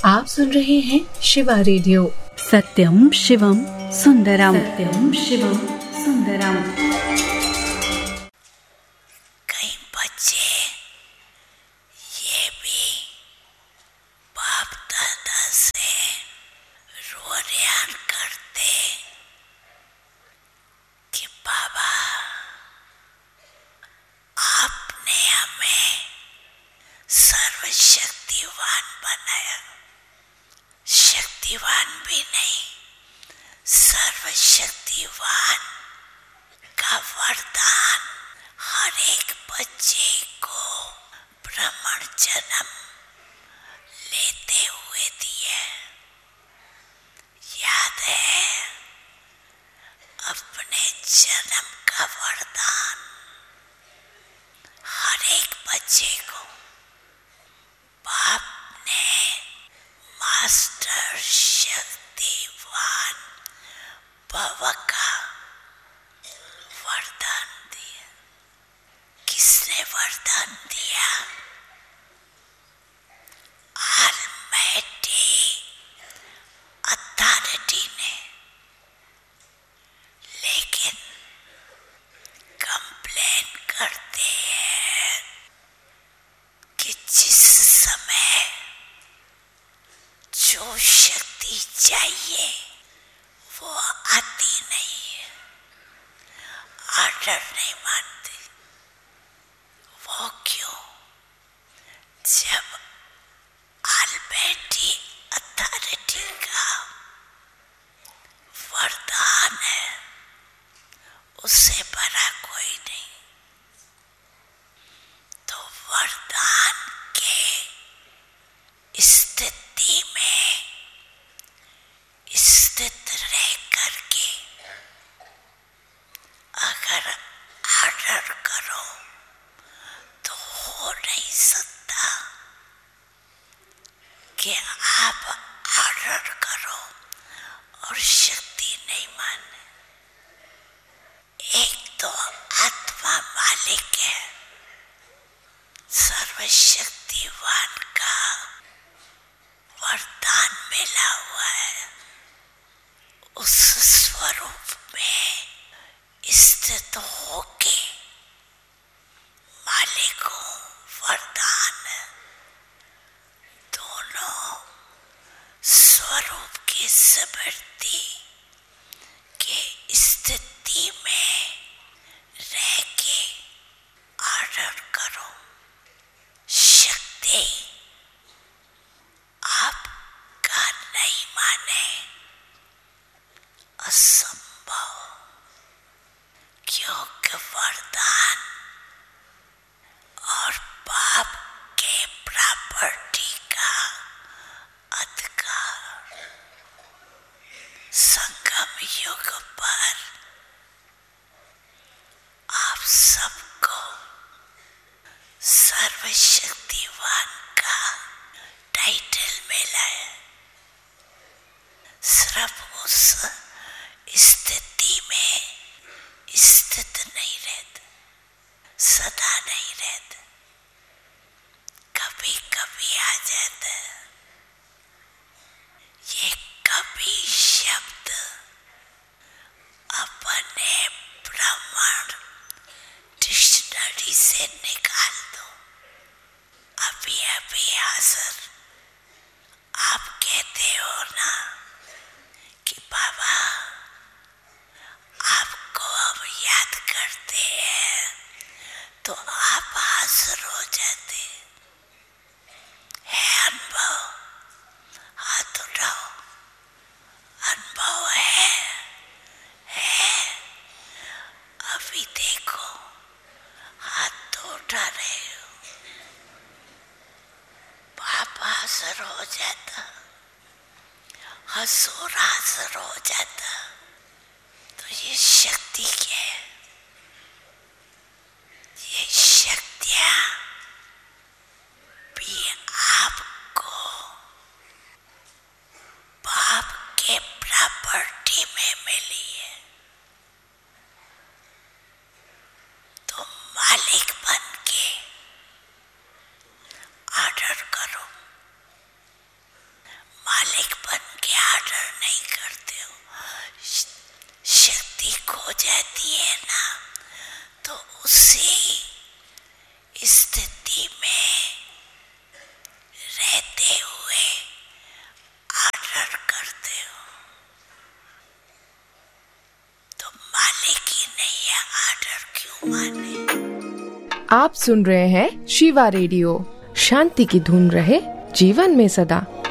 आप सुन रहे हैं शिवा रेडियो। सत्यम शिवम सुंदरम, सत्यम शिवम सुंदरम। कई बच्चे ये भी बाप दादा से रोरियान करते कि बाबा आपने हमें सर्वशक्तिवान बनाया। शक्तिवान भी नहीं, सर्वशक्तिवान का वरदान हर एक बच्चे को ब्राह्मण जन्म लेते हुए दिए। याद है अपने जन्म का वरदान हर एक बच्चे को बाप ने मास्टर शक्तिवान भव का वरदान दिया। किसने वरदान दिया? ऑलमाइटी अथॉरिटी ने। लेकिन कंप्लेन करते हैं कि जिस समय जो शक्ति चाहिए वो आती नहीं है, ऑर्डर नहीं मानती। वो क्यों? जब ऑलमाइटी अथॉरिटी का वरदान है, उससे बड़ा कोई नहीं। तो वरदान के स्थिति में स्थित रह करके अगर ऑर्डर करो तो हो नहीं सकता कि आप ऑर्डर करो और शक्ति नहीं माने। एक तो आत्मा मालिक है, सर्वशक्तिवान का वरदान मिला हुआ है। उस स्वरूप में स्थित होके मालिक को वरदान दोनों स्वरूप की स्मृति के स्थिति में रह के ऑर्डर करो। शक्ति आपका नहीं माने असंभव, क्योंकि वरदान और पाप के प्रॉपर्टी का अधिकार संगम युग पर आप सबको सर्वशक्तिवान का टाइटल मिला है। सिर्फ उस स्थिति में स्थित नहीं रहते, सदा नहीं रहते, कभी कभी आ जाते। ये कभी शब्द अपने ब्राह्मण डिक्शनरी से निकाल दो। अभी अभी हाजिर आप कहते हो ना कि बाबा आपको अब याद करते हैं तो आप हाजिर हो जाते हैं। अनुभव, हाथ उठाओ। अनुभव है? अभी देखो हाथ तो उठा रहे हो। बाप हाजिर हो जाता, हजूर हाजिर हो जाता। तो ये शक्ति क्या है? ये शक्तियाँ भी आपको बाप के प्रॉपर्टी में मिली है। तो मालिक बन के ऑर्डर करो। नहीं करते हो, शक्ति खो जाती है ना, तो उसी स्थिति में रहते हुए आर्डर करते हो, तो मालिक ही नहीं है, आर्डर क्यों माने। आप सुन रहे हैं शिवा रेडियो। शांति की धुन रहे जीवन में सदा।